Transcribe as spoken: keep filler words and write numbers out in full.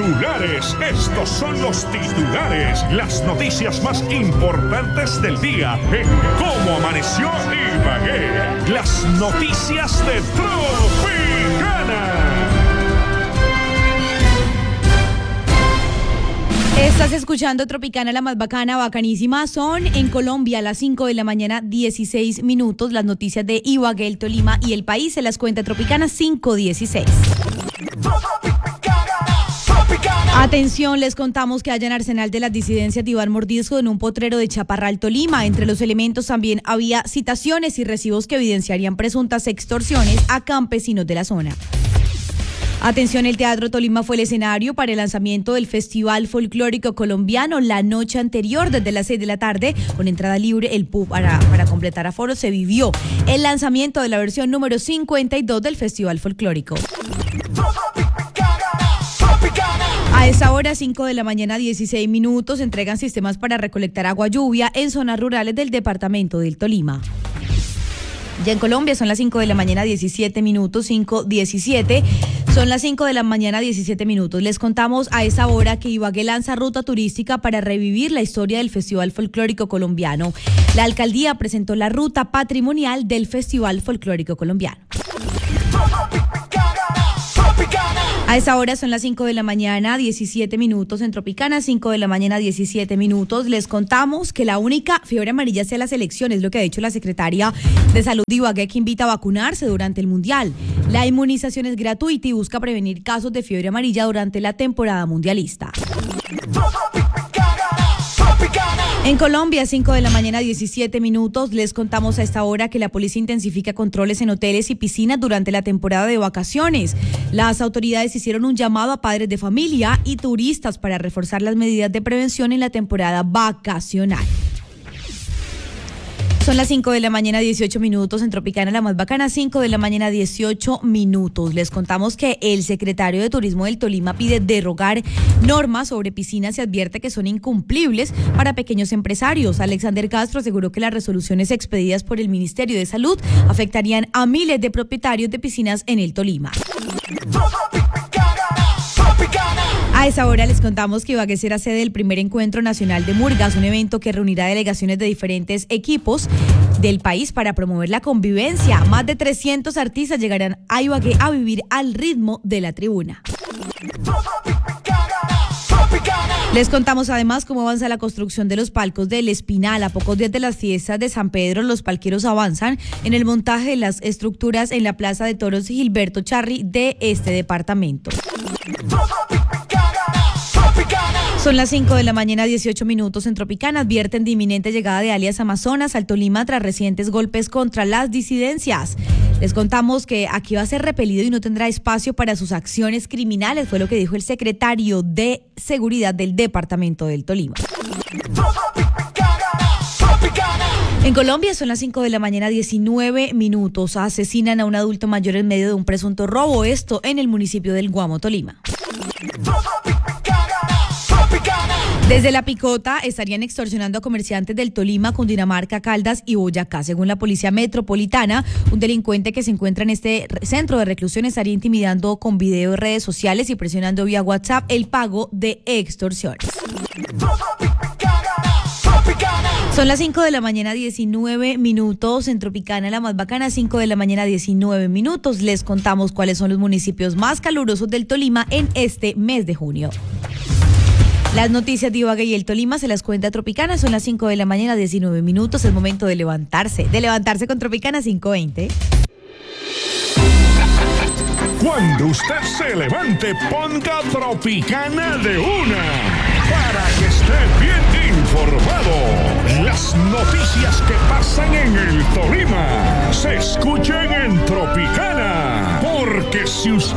titulares. Estos son los titulares. Las noticias más importantes del día en Cómo Amaneció Ibagué. Las noticias de Tropicana. Estás escuchando Tropicana, la más bacana, bacanísima. Son en Colombia a las cinco de la mañana, dieciséis minutos. Las noticias de Ibagué, el Tolima y el país se las cuenta Tropicana cinco dieciséis. Atención, les contamos que hallan arsenal de las disidencias de Iván Mordisco en un potrero de Chaparral, Tolima. Entre los elementos también había citaciones y recibos que evidenciarían presuntas extorsiones a campesinos de la zona. Atención, el Teatro Tolima fue el escenario para el lanzamiento del Festival Folclórico Colombiano la noche anterior, desde las seis de la tarde, con entrada libre. El pub para, para completar aforo se vivió el lanzamiento de la versión número cincuenta y dos del Festival Folclórico. A esa hora, cinco de la mañana, dieciséis minutos, entregan sistemas para recolectar agua lluvia en zonas rurales del departamento del Tolima. Ya en Colombia son las cinco de la mañana, diecisiete minutos, cinco diecisiete. Son las cinco de la mañana, diecisiete minutos. Les contamos a esa hora que Ibagué lanza ruta turística para revivir la historia del Festival Folclórico Colombiano. La alcaldía presentó la ruta patrimonial del Festival Folclórico Colombiano. A esa hora son las cinco de la mañana, diecisiete minutos en Tropicana, cinco de la mañana, diecisiete minutos. Les contamos que la única fiebre amarilla sea las elecciones, lo que ha dicho la secretaria de Salud de Ibagué, que invita a vacunarse durante el Mundial. La inmunización es gratuita y busca prevenir casos de fiebre amarilla durante la temporada mundialista. En Colombia, cinco de la mañana, diecisiete minutos, les contamos a esta hora que la policía intensifica controles en hoteles y piscinas durante la temporada de vacaciones. Las autoridades hicieron un llamado a padres de familia y turistas para reforzar las medidas de prevención en la temporada vacacional. Son las cinco de la mañana, dieciocho minutos en Tropicana, la más bacana, cinco de la mañana, dieciocho minutos. Les contamos que el secretario de Turismo del Tolima pide derogar normas sobre piscinas y advierte que son incumplibles para pequeños empresarios. Alexander Castro aseguró que las resoluciones expedidas por el Ministerio de Salud afectarían a miles de propietarios de piscinas en el Tolima. A esa hora les contamos que Ibagué será sede del primer encuentro nacional de murgas, un evento que reunirá delegaciones de diferentes equipos del país para promover la convivencia. Más de trescientos artistas llegarán a Ibagué a vivir al ritmo de la tribuna. Les contamos además cómo avanza la construcción de los palcos del Espinal. A pocos días de las fiestas de San Pedro, los palqueros avanzan en el montaje de las estructuras en la Plaza de Toros Gilberto Charri de este departamento. Son las cinco de la mañana, dieciocho minutos en Tropicana. Advierten de inminente llegada de alias Amazonas al Tolima tras recientes golpes contra las disidencias. Les contamos que aquí va a ser repelido y no tendrá espacio para sus acciones criminales, fue lo que dijo el secretario de Seguridad del departamento del Tolima. En Colombia son las cinco de la mañana, diecinueve minutos. Asesinan a un adulto mayor en medio de un presunto robo, esto en el municipio del Guamo, Tolima. Desde La Picota estarían extorsionando a comerciantes del Tolima, Cundinamarca, Caldas y Boyacá. Según la Policía Metropolitana, un delincuente que se encuentra en este centro de reclusión estaría intimidando con video en redes sociales y presionando vía WhatsApp el pago de extorsiones. Son las cinco de la mañana, diecinueve minutos en Tropicana, la más bacana, cinco de la mañana, diecinueve minutos. Les contamos cuáles son los municipios más calurosos del Tolima en este mes de junio. Las noticias de Ibagué y el Tolima se las cuenta Tropicana, son las cinco de la mañana, diecinueve minutos, es momento de levantarse, de levantarse con Tropicana cinco veinte. Cuando usted se levante, ponga Tropicana de una, para que esté bien informado. Las noticias que pasan en el Tolima se escuchan en Tropicana, porque si usted